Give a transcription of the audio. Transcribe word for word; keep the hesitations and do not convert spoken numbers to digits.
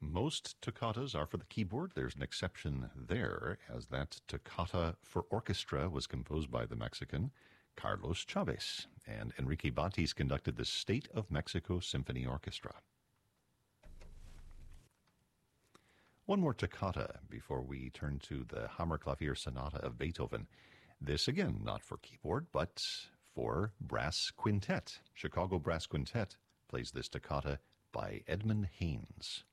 most toccatas are for the keyboard. There's an exception there, as that toccata for orchestra was composed by the Mexican Carlos Chavez, and Enrique Batis conducted the State of Mexico Symphony Orchestra. One more toccata before we turn to the Hammerklavier Sonata of Beethoven. This, again, not for keyboard, but for brass quintet. Chicago Brass Quintet plays this toccata by Edmund Haynes.